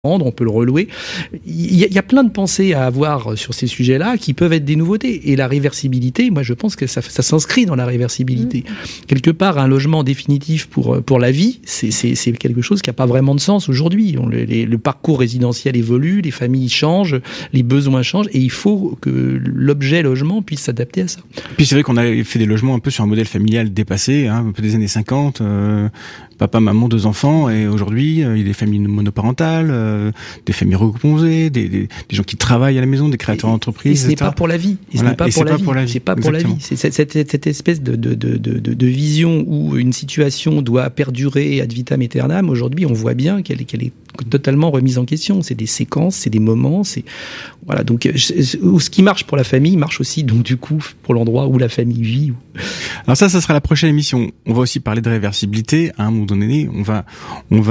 on peut le relouer. Il y a plein de pensées à avoir sur ces sujets-là qui peuvent être des nouveautés. Et la réversibilité, moi je pense que ça s'inscrit dans la réversibilité. Quelque part, un logement définitif pour la vie, c'est quelque chose qui n'a pas vraiment de sens aujourd'hui. Le parcours résidentiel évolue, les familles changent, les besoins changent, et il faut que l'objet logement puisse s'adapter à ça. Puis c'est vrai qu'on a fait des logements un peu sur un modèle familial dépassé, un peu des années 50, papa, maman, 2 enfants, et aujourd'hui, il y a des familles monoparentales, des familles recomposées, des gens qui travaillent à la maison, des créateurs d'entreprises, etc. Et ce n'est pas pour la vie. Ce n'est pas pour la vie. C'est pas pour la vie. C'est cette espèce de vision où une situation doit perdurer ad vitam aeternam. Aujourd'hui, on voit bien qu'elle est totalement remise en question. C'est des séquences, c'est des moments, voilà. Donc, ce qui marche pour la famille marche aussi, donc du coup, pour l'endroit où la famille vit. Alors ça sera la prochaine émission. On va aussi parler de réversibilité. À un moment donné, on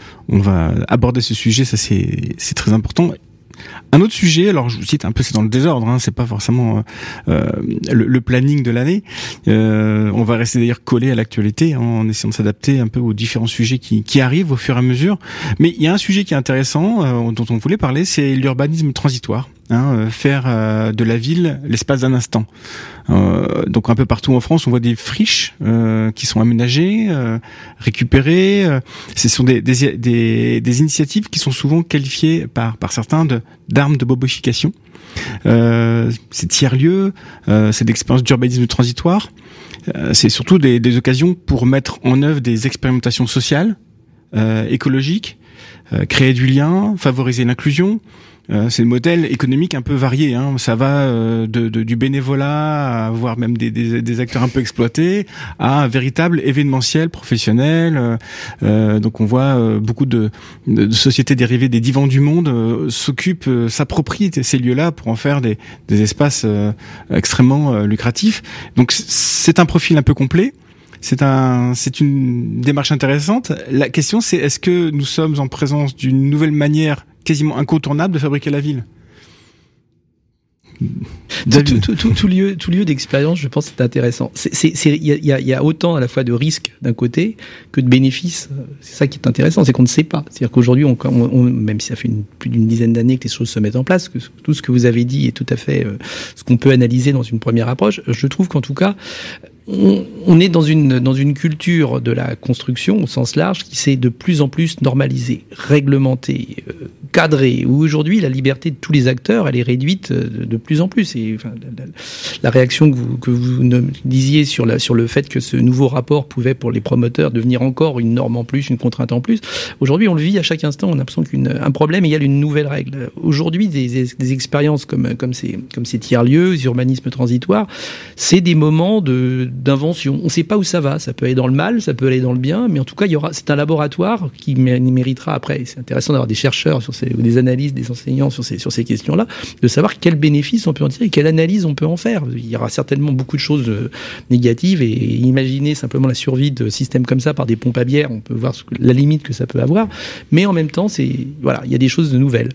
va aborder ce sujet. Ça, c'est très important. Un autre sujet, alors je vous cite un peu, c'est dans le désordre, c'est pas forcément le planning de l'année. On va rester d'ailleurs collé à l'actualité en essayant de s'adapter un peu aux différents sujets qui arrivent au fur et à mesure. Mais il y a un sujet qui est intéressant, dont on voulait parler, c'est l'urbanisme transitoire. Faire de la ville l'espace d'un instant. Donc un peu partout en France, on voit des friches qui sont aménagées, récupérées. Ce sont des initiatives qui sont souvent qualifiées par certains d'armes de bobification. C'est tiers-lieux, c'est d'expériences d'urbanisme transitoire. C'est surtout des occasions pour mettre en œuvre des expérimentations sociales, écologiques, créer du lien, favoriser l'inclusion. C'est le modèle économique un peu varié, ça va du bénévolat, voire même des acteurs un peu exploités, à un véritable événementiel professionnel. Donc on voit beaucoup de sociétés dérivées des divans du monde s'approprient ces lieux-là pour en faire des espaces extrêmement lucratifs. Donc c'est un profil un peu complet. C'est une démarche intéressante. La question, c'est est-ce que nous sommes en présence d'une nouvelle manière quasiment incontournable de fabriquer la ville? Tout lieu d'expérience, je pense, c'est intéressant. Il y a autant à la fois de risques d'un côté que de bénéfices. C'est ça qui est intéressant, c'est qu'on ne sait pas. C'est-à-dire qu'aujourd'hui, même si ça fait plus d'une dizaine d'années que les choses se mettent en place, que tout ce que vous avez dit est tout à fait ce qu'on peut analyser dans une première approche, je trouve qu'en tout cas, on est dans une culture de la construction au sens large qui s'est de plus en plus normalisée, réglementée, cadrée, où aujourd'hui la liberté de tous les acteurs elle est réduite de plus en plus. Et la réaction que vous disiez sur le fait que ce nouveau rapport pouvait pour les promoteurs devenir encore une norme en plus, une contrainte en plus, aujourd'hui on le vit à chaque instant, on a l'impression qu'un problème égale une nouvelle règle. Aujourd'hui des expériences comme ces tiers-lieux, les urbanismes transitoires, c'est des moments d'invention. On ne sait pas où ça va. Ça peut aller dans le mal, ça peut aller dans le bien, mais en tout cas, c'est un laboratoire qui méritera après. C'est intéressant d'avoir des chercheurs ou des analystes, des enseignants sur ces questions-là, de savoir quels bénéfices on peut en tirer, quelle analyse on peut en faire. Il y aura certainement beaucoup de choses négatives, et imaginer simplement la survie de systèmes comme ça par des pompes à bière, on peut voir la limite que ça peut avoir, mais en même temps, il y a des choses de nouvelles.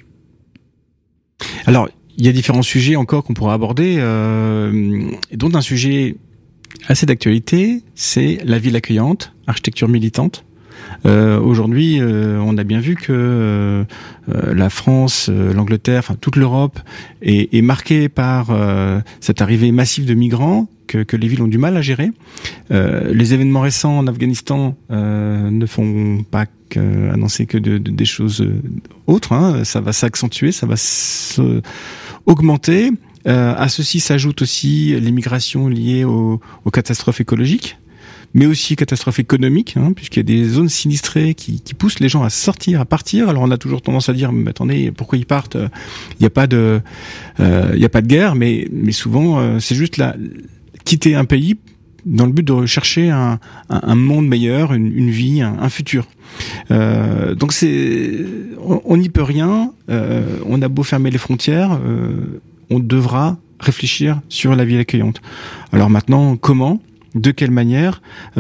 Alors, il y a différents sujets encore qu'on pourra aborder, dont un sujet assez d'actualité, c'est la ville accueillante, architecture militante. Aujourd'hui, on a bien vu que la France, l'Angleterre, enfin toute l'Europe est marquée par cette arrivée massive de migrants que les villes ont du mal à gérer. Les événements récents en Afghanistan ne font pas annoncer que des choses autres. Ça va s'accentuer, ça va augmenter. À ceci s'ajoute aussi les migrations liées aux catastrophes écologiques, mais aussi catastrophes économiques, puisqu'il y a des zones sinistrées qui poussent les gens à partir. Alors on a toujours tendance à dire, mais attendez, pourquoi ils partent? Il n'y a pas de guerre, mais souvent c'est juste quitter un pays dans le but de rechercher un monde meilleur, une vie, un futur. Donc on n'y peut rien. On a beau fermer les frontières. On devra réfléchir sur la ville accueillante. Alors maintenant, comment, de quelle manière,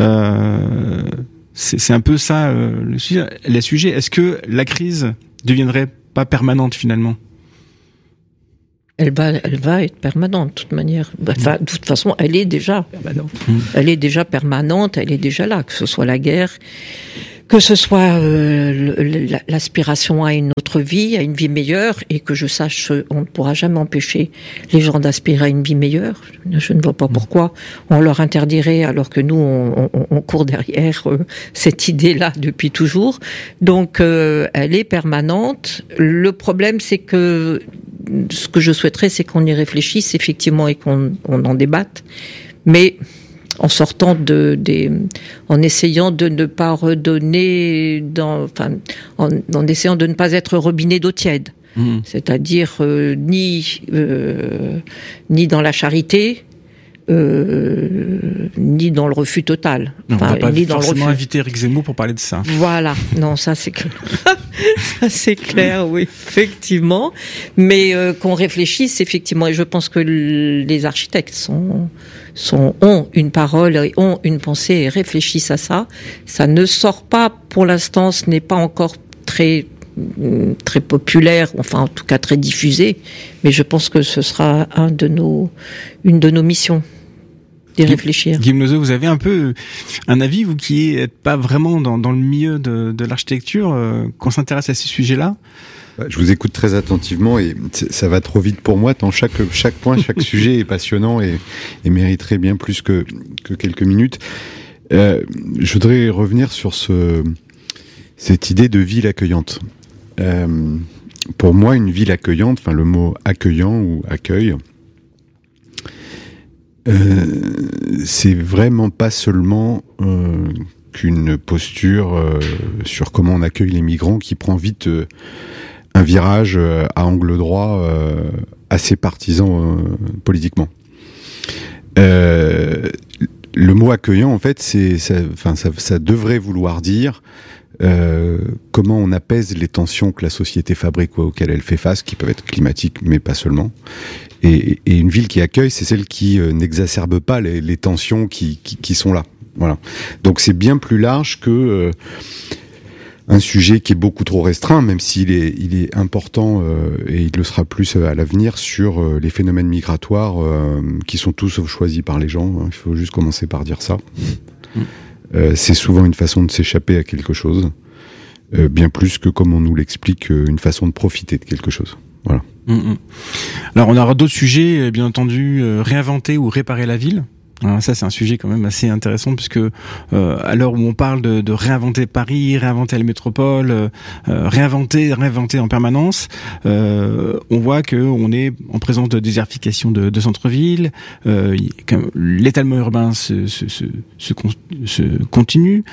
c'est un peu ça le sujet. Est-ce que la crise deviendrait pas permanente finalement? Elle va être permanente de toute manière. Enfin, de toute façon, elle est déjà permanente. Elle est déjà permanente, elle est déjà là, que ce soit la guerre, que ce soit l'aspiration à une autre vie, à une vie meilleure, et que je sache, on ne pourra jamais empêcher les gens d'aspirer à une vie meilleure. Je ne vois pas pourquoi on leur interdirait, alors que nous, on court derrière cette idée-là depuis toujours. Donc, elle est permanente. Le problème, c'est que ce que je souhaiterais, c'est qu'on y réfléchisse effectivement et qu'on en débatte, mais en sortant en essayant de ne pas redonner en essayant de ne pas être robinet d'eau tiède. C'est-à-dire ni dans la charité, ni dans le refus total. On va pas ni dans forcément le refus. inviter Éric Zemmour pour parler de ça. Voilà, non, ça c'est clair. Ça c'est clair, oui, effectivement. Mais qu'on réfléchisse effectivement, et je pense que les architectes ont une parole et ont une pensée et réfléchissent à ça. Ça ne sort pas, pour l'instant, ce n'est pas encore très populaire, enfin en tout cas très diffusé, mais je pense que ce sera une de nos missions d'y réfléchir. Guillaume Nozeux, vous avez un peu un avis, vous qui n'êtes pas vraiment dans le milieu de l'architecture, qu'on s'intéresse à ces sujets-là? Je vous écoute très attentivement et ça va trop vite pour moi, tant chaque point, chaque sujet est passionnant et mériterait bien plus que quelques minutes. Je voudrais revenir sur cette idée de ville accueillante. Pour moi, une ville accueillante, enfin le mot accueillant ou accueil, c'est vraiment pas seulement qu'une posture sur comment on accueille les migrants qui prend vite un virage à angle droit assez partisan politiquement. Le mot accueillant, en fait, ça devrait vouloir dire comment on apaise les tensions que la société fabrique auxquelles elle fait face, qui peuvent être climatiques, mais pas seulement. Et une ville qui accueille, c'est celle qui n'exacerbe pas les tensions qui sont là. Voilà. Donc c'est bien plus large que un sujet qui est beaucoup trop restreint, même s'il est important et il le sera plus à l'avenir sur les phénomènes migratoires qui sont tous choisis par les gens. Il faut juste commencer par dire ça. C'est souvent une façon de s'échapper à quelque chose, bien plus que, comme on nous l'explique, une façon de profiter de quelque chose. Voilà. Alors on aura d'autres sujets, bien entendu, réinventer ou réparer la ville. Alors ça, c'est un sujet quand même assez intéressant, puisque à l'heure où on parle de réinventer Paris, réinventer la métropole, réinventer en permanence, on voit que on est en présence de désertification de centre-ville. L'étalement urbain se continue.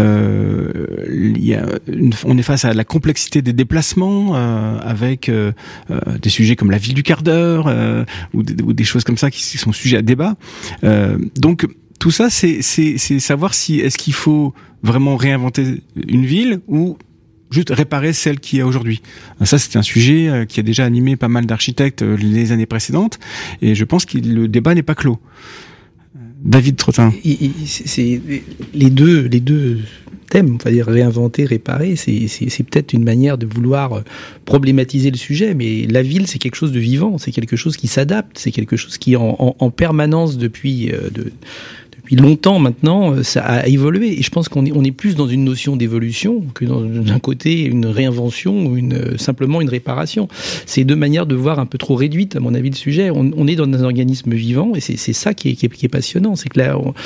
On est face à la complexité des déplacements, avec des sujets comme la ville du quart d'heure, ou des choses comme ça qui sont sujets à débat. Donc tout ça, c'est savoir est-ce qu'il faut vraiment réinventer une ville ou juste réparer celle qui est aujourd'hui. Ça, c'est un sujet qui a déjà animé pas mal d'architectes les années précédentes, et je pense que le débat n'est pas clos. David Trottin. C'est les deux thèmes, on va dire réinventer, réparer, c'est peut-être une manière de vouloir problématiser le sujet, mais la ville, c'est quelque chose de vivant, c'est quelque chose qui s'adapte, c'est quelque chose qui en permanence depuis longtemps maintenant, ça a évolué. Et je pense qu'on est plus dans une notion d'évolution que d'un côté une réinvention ou simplement une réparation. C'est deux manières de voir un peu trop réduites, à mon avis, le sujet. On est dans un organisme vivant et c'est ça qui est passionnant. C'est que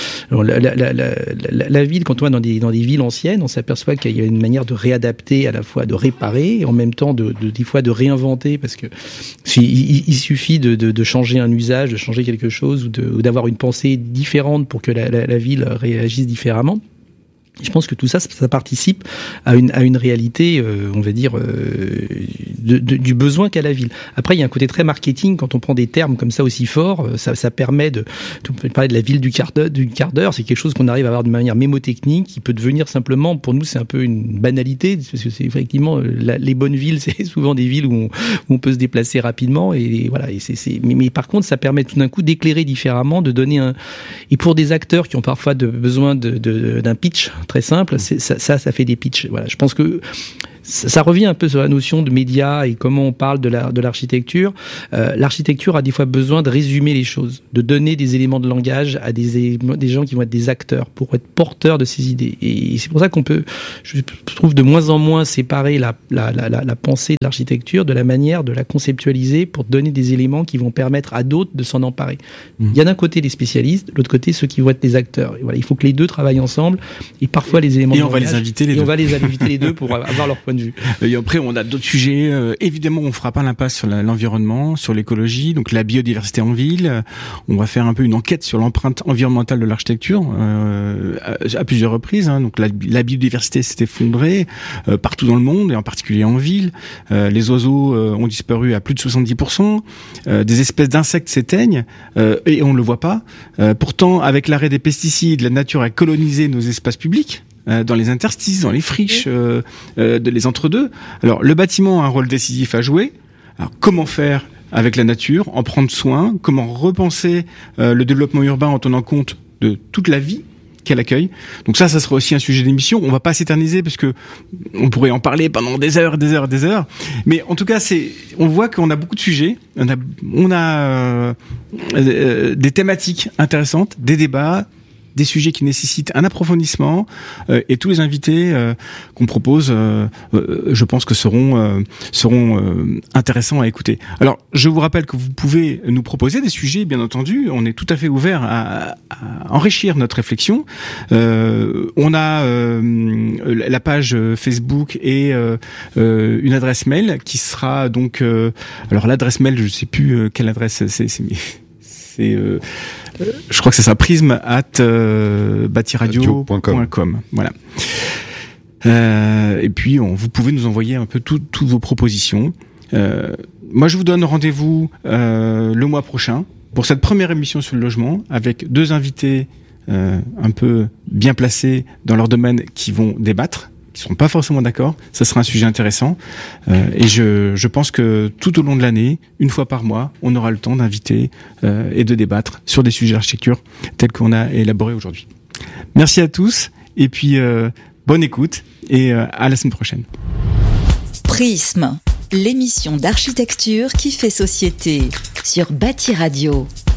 la ville, quand on va dans des villes anciennes, on s'aperçoit qu'il y a une manière de réadapter, à la fois de réparer et en même temps des fois de réinventer, parce que il suffit de changer un usage, de changer quelque chose ou d'avoir une pensée différente pour que la ville réagisse différemment. Je pense que tout ça participe à une réalité, on va dire, du besoin qu'a la ville. Après, il y a un côté très marketing quand on prend des termes comme ça aussi forts. Ça permet on peut parler de la ville du quart d'heure. C'est quelque chose qu'on arrive à avoir de manière mémotechnique, qui peut devenir simplement, pour nous, c'est un peu une banalité, parce que c'est effectivement les bonnes villes, c'est souvent des villes où on peut se déplacer rapidement. Et voilà. Mais par contre, ça permet tout d'un coup d'éclairer différemment, de donner et pour des acteurs qui ont parfois besoin d'un pitch très simple, ça fait des pitchs. Voilà, je pense que ça revient un peu sur la notion de média et comment on parle de l'architecture. L'architecture a des fois besoin de résumer les choses, de donner des éléments de langage à des gens qui vont être des acteurs, pour être porteurs de ces idées. Et c'est pour ça je trouve de moins en moins séparer la pensée de l'architecture de la manière de la conceptualiser pour donner des éléments qui vont permettre à d'autres de s'en emparer. Il y a d'un côté les spécialistes, de l'autre côté ceux qui vont être les acteurs. Et voilà, il faut que les deux travaillent ensemble et parfois les éléments de langage. Et on va les inviter les deux. On va les inviter les deux pour avoir leur point de vue. Et après, on a d'autres sujets. Évidemment, on fera pas l'impasse sur l'environnement, sur l'écologie, donc la biodiversité en ville. On va faire un peu une enquête sur l'empreinte environnementale de l'architecture à plusieurs reprises. Hein. Donc la biodiversité s'est effondrée partout dans le monde et en particulier en ville. Les oiseaux ont disparu à plus de 70%. Des espèces d'insectes s'éteignent et on ne le voit pas. Pourtant, avec l'arrêt des pesticides, la nature a colonisé nos espaces publics. Dans les interstices, dans les friches, les entre-deux. Alors, le bâtiment a un rôle décisif à jouer. Alors, comment faire avec la nature, en prendre soin, comment repenser le développement urbain en tenant compte de toute la vie qu'elle accueille. Donc ça sera aussi un sujet d'émission. On va pas s'éterniser parce que on pourrait en parler pendant des heures. Mais en tout cas, on voit qu'on a beaucoup de sujets. On a des thématiques intéressantes, des débats, des sujets qui nécessitent un approfondissement et tous les invités qu'on propose, je pense que seront intéressants à écouter. Alors, je vous rappelle que vous pouvez nous proposer des sujets, bien entendu. On est tout à fait ouvert à enrichir notre réflexion. On a la page Facebook et une adresse mail qui sera donc... alors, l'adresse mail, je ne sais plus quelle adresse je crois que c'est ça, prisme@batiradio.com. Voilà. Et puis, vous pouvez nous envoyer un peu toutes vos propositions. Moi, je vous donne rendez-vous le mois prochain pour cette première émission sur le logement avec deux invités un peu bien placés dans leur domaine qui vont débattre, qui seront pas forcément d'accord. Ça sera un sujet intéressant. Et je pense que tout au long de l'année, une fois par mois, on aura le temps d'inviter et de débattre sur des sujets d'architecture tels qu'on a élaborés aujourd'hui. Merci à tous et puis bonne écoute et à la semaine prochaine. Prisme, l'émission d'architecture qui fait société sur Bâti Radio.